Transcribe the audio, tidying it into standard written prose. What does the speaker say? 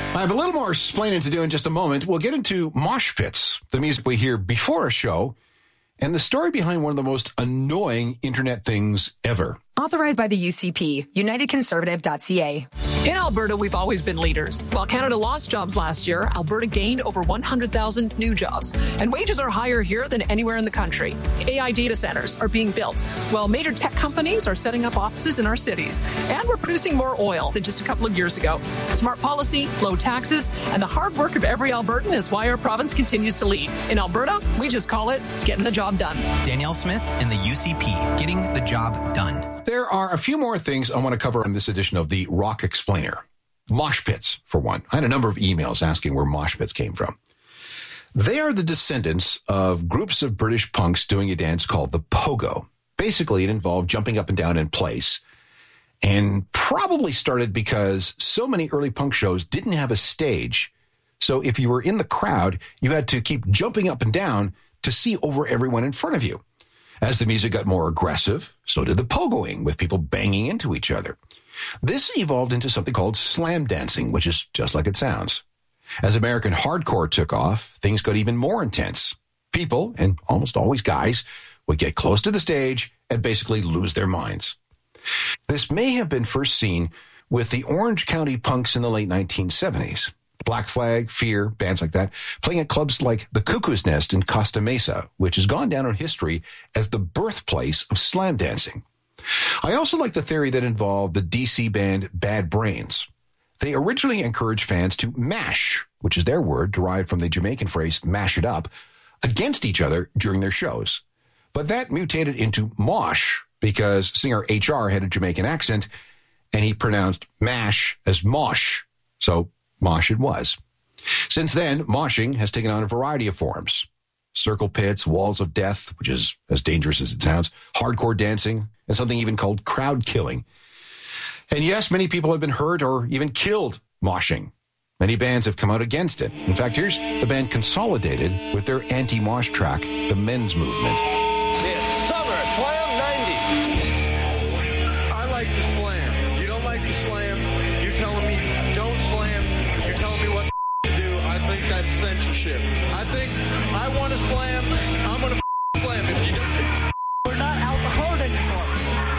I have a little more explaining to do in just a moment. We'll get into mosh pits, the music we hear before a show, and the story behind one of the most annoying internet things ever. Authorized by the UCP, UnitedConservative.ca. In Alberta, we've always been leaders. While Canada lost jobs last year, Alberta gained over 100,000 new jobs. And wages are higher here than anywhere in the country. AI data centers are being built, while major tech companies are setting up offices in our cities. And we're producing more oil than just a couple of years ago. Smart policy, low taxes, and the hard work of every Albertan is why our province continues to lead. In Alberta, we just call it getting the job done. Danielle Smith and the UCP, getting the job done. There are a few more things I want to cover in this edition of the Rock Explainer. Mosh pits, for one. I had a number of emails asking where mosh pits came from. They are the descendants of groups of British punks doing a dance called the pogo. Basically, it involved jumping up and down in place, and probably started because so many early punk shows didn't have a stage. So if you were in the crowd, you had to keep jumping up and down to see over everyone in front of you. As the music got more aggressive, so did the pogoing, with people banging into each other. This evolved into something called slam dancing, which is just like it sounds. As American hardcore took off, things got even more intense. People, and almost always guys, would get close to the stage and basically lose their minds. This may have been first seen with the Orange County punks in the late 1970s. Black Flag, Fear, bands like that, playing at clubs like the Cuckoo's Nest in Costa Mesa, which has gone down in history as the birthplace of slam dancing. I also like the theory that involved the DC band Bad Brains. They originally encouraged fans to mash, which is their word derived from the Jamaican phrase mash it up, against each other during their shows. But that mutated into mosh because singer HR had a Jamaican accent and he pronounced mash as mosh. So mosh it was. Since then, moshing has taken on a variety of forms. Circle pits, walls of death, which is as dangerous as it sounds, hardcore dancing, and something even called crowd killing. And yes, many people have been hurt or even killed moshing. Many bands have come out against it. In fact, here's the band Consolidated with their anti-mosh track, The Men's Movement. It's